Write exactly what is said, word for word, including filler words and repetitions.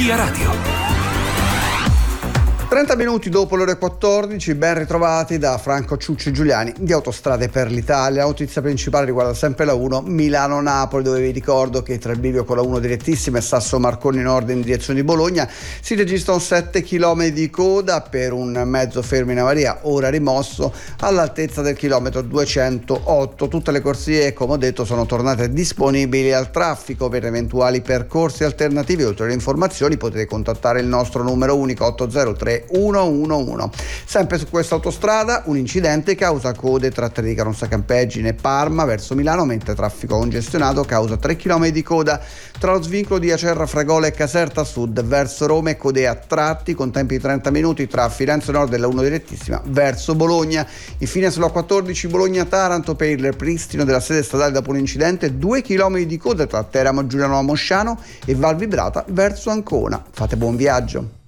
Via Radio. trenta minuti dopo le ore quattordici, ben ritrovati da Franco Ciucci Giuliani di Autostrade per l'Italia. La notizia principale riguarda sempre la uno, Milano-Napoli, dove vi ricordo che tra il bivio con la uno direttissima e Sasso Marconi Nord in direzione di Bologna si registrano sette chilometri di coda per un mezzo fermo in avaria, ora rimosso, all'altezza del chilometro duecentootto. Tutte le corsie, come ho detto, sono tornate disponibili al traffico. Per eventuali percorsi alternativi e ulteriori informazioni potete contattare il nostro numero unico otto zero tre uno uno uno. Sempre su questa autostrada un incidente causa code tra Terricanossa Campeggine e Parma verso Milano, mentre traffico congestionato causa tre chilometri di coda tra lo svincolo di Acerra Fragola e Caserta Sud verso Roma e code a tratti con tempi di trenta minuti tra Firenze Nord e la uno direttissima verso Bologna. Infine sulla quattordici Bologna-Taranto per il ripristino della sede stradale dopo un incidente, due chilometri di coda tra Teramo Giuliano Mosciano e Val Vibrata verso Ancona. Fate buon viaggio.